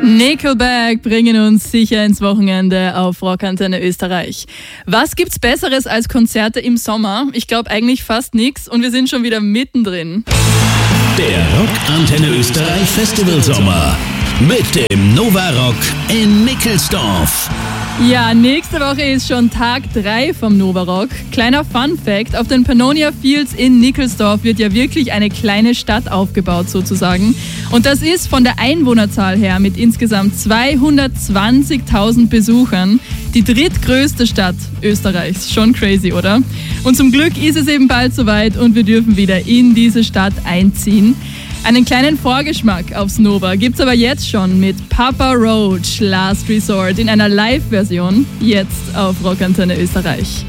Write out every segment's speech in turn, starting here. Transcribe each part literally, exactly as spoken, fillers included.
Nickelback bringen uns sicher ins Wochenende auf Rockantenne Österreich. Was gibt's Besseres als Konzerte im Sommer? Ich glaube eigentlich fast nichts und wir sind schon wieder mittendrin. Der Rockantenne Österreich Festival Sommer mit dem Nova Rock in Nickelsdorf. Ja, nächste Woche ist schon Tag drei vom Nova Rock. Kleiner Fun Fact, auf den Pannonia Fields in Nickelsdorf wird ja wirklich eine kleine Stadt aufgebaut sozusagen. Und das ist von der Einwohnerzahl her mit insgesamt zweihundertzwanzigtausend Besuchern die drittgrößte Stadt Österreichs. Schon crazy, oder? Und zum Glück ist es eben bald soweit und wir dürfen wieder in diese Stadt einziehen. Einen kleinen Vorgeschmack aufs Nova gibt's aber jetzt schon mit Papa Roach Last Resort in einer Live-Version, jetzt auf Rockantenne Österreich.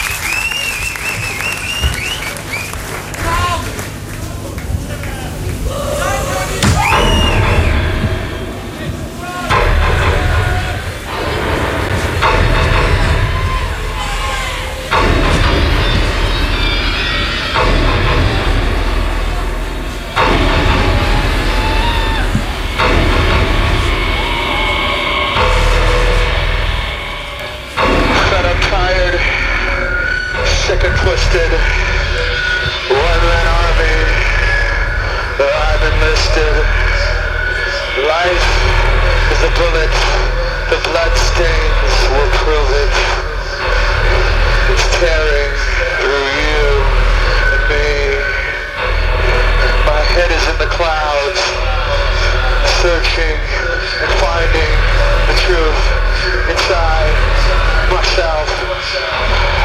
Sick and twisted, one-man army, I've enlisted. Life is a bullet, the blood stains will prove it. It's tearing through you and me. My head is in the clouds, searching and finding the truth inside myself.